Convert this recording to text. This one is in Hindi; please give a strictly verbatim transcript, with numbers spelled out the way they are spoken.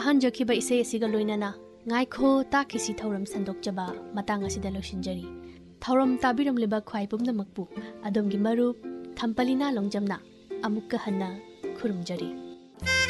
ताहनजखिबा इसे असिगा लोइनाना ngaikho ta khisi thoram sandokjaba matang asida losinjari thoram tabiramliba khwaipumna makpu adomgi marup thampalina longjamna amukka hanna khurumjari।